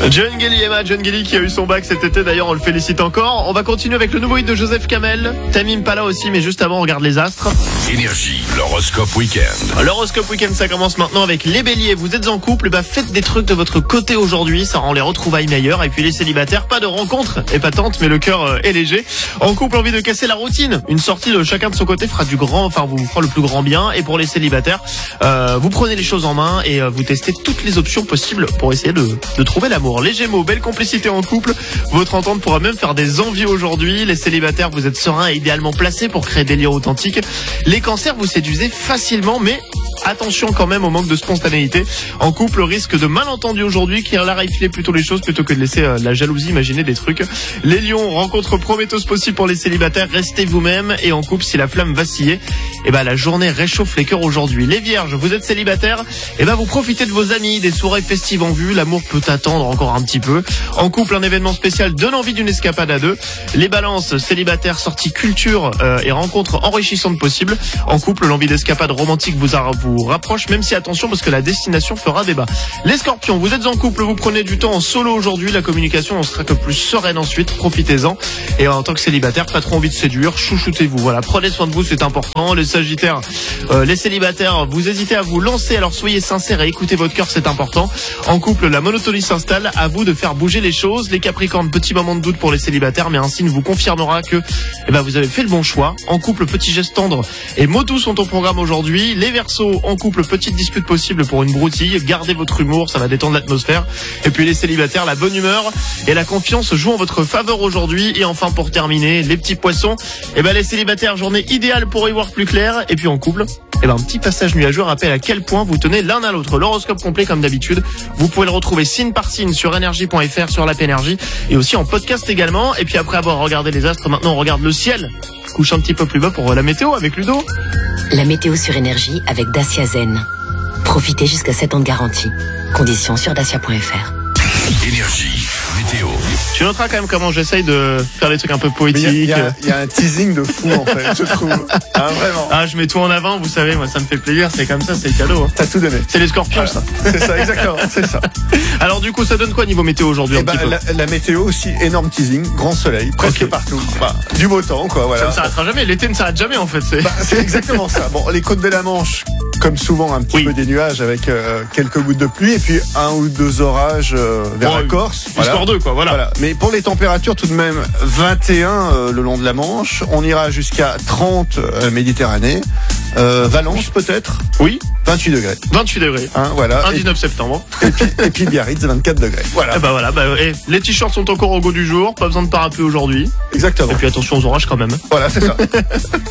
John Gelly, Emma, John Gelly qui a eu son bac cet été, d'ailleurs on le félicite encore. On va continuer avec le nouveau hit de Joseph Kamel, Tamim Pala aussi, mais juste avant on regarde les astres. Énergie, l'horoscope week-end. L'horoscope week-end, ça commence maintenant avec les béliers. Vous êtes en couple, faites des trucs de votre côté aujourd'hui, ça rend les retrouvailles meilleures. Et puis les célibataires, pas de rencontres épatantes, mais le cœur est léger. En couple, envie de casser la routine. Une sortie de chacun de son côté fera vous fera le plus grand bien. Et pour les célibataires, vous prenez les choses en main et vous testez toutes les options possibles pour essayer de trouver l'amour. Les Gémeaux, belle complicité en couple. Votre entente pourra même faire des envies aujourd'hui. Les célibataires, vous êtes sereins et idéalement placés pour créer des liens authentiques. Les cancers, vous séduisez facilement, mais attention quand même au manque de spontanéité. En couple, risque de malentendus aujourd'hui, clarifiez plutôt les choses plutôt que de laisser la jalousie imaginer des trucs. Les lions, rencontre prometteuse possible pour les célibataires, restez vous-même. Et en couple, si la flamme vacillait, la journée réchauffe les cœurs aujourd'hui. Les vierges, vous êtes célibataires, vous profitez de vos amis, des soirées festives en vue, l'amour peut attendre encore un petit peu. En couple, un événement spécial donne envie d'une escapade à deux. Les balances, célibataires, sorties culture et rencontres enrichissantes possibles. En couple, l'envie d'escapade romantique vous rapproche, même si attention parce que la destination fera débat. Les scorpions, vous êtes en couple, vous prenez du temps en solo aujourd'hui, la communication en sera que plus sereine ensuite, profitez-en. Et en tant que célibataire, pas trop envie de séduire, chouchoutez-vous. Voilà, prenez soin de vous, c'est important. Les sagittaires, les célibataires, vous hésitez à vous lancer, alors soyez sincères et écoutez votre cœur, c'est important. En couple, la monotonie s'installe, à vous de faire bouger les choses. Les capricornes, petit moment de doute pour les célibataires, mais un signe vous confirmera que vous avez fait le bon choix. En couple, petit geste tendre et mots doux sont au programme aujourd'hui. Les verseaux, en couple, petite dispute possible pour une broutille. Gardez votre humour, ça va détendre l'atmosphère. Et puis les célibataires, la bonne humeur et la confiance jouent en votre faveur aujourd'hui. Et enfin, pour terminer, les petits poissons, les célibataires, journée idéale pour y voir plus clair. Et puis en couple, un petit passage nuageux rappelle à quel point vous tenez l'un à l'autre. L'horoscope complet comme d'habitude, vous pouvez le retrouver signe par signe sur énergie.fr, sur l'app Énergie et aussi en podcast également. Et puis après avoir regardé les astres, maintenant on regarde le ciel. Couche un petit peu plus bas pour la météo avec Ludo. La météo sur Énergie avec Dacia Zen. Profitez jusqu'à 7 ans de garantie. Conditions sur dacia.fr. Énergie, météo. Tu noteras quand même comment j'essaye de faire des trucs un peu poétiques. Il y a un teasing de fou en fait, je trouve. Vraiment. Je mets tout en avant, vous savez, moi ça me fait plaisir, c'est comme ça, c'est cadeau. T'as tout donné. C'est les scorpions, voilà. Ça. C'est ça, exactement, c'est ça. Alors du coup, ça donne quoi niveau météo aujourd'hui petit peu la météo aussi, énorme teasing, grand soleil, presque partout. Du beau temps, quoi, voilà. Ça ne s'arrêtera jamais, l'été ne s'arrête jamais en fait. C'est exactement ça. Bon, les côtes de la Manche, comme souvent, un petit peu des nuages avec quelques gouttes de pluie et puis un ou deux orages vers la Corse. Histoire d'eux, quoi, voilà. Mais pour les températures, tout de même, 21 le long de la Manche. On ira jusqu'à 30 Méditerranée. Valence, peut-être. Oui. 28 degrés. 28 degrés. Voilà. Un 19 septembre. Et puis Biarritz, 24 degrés. Voilà. Les t-shirts sont encore au goût du jour. Pas besoin de parapluie aujourd'hui. Exactement. Et puis attention aux orages quand même. Voilà, c'est ça.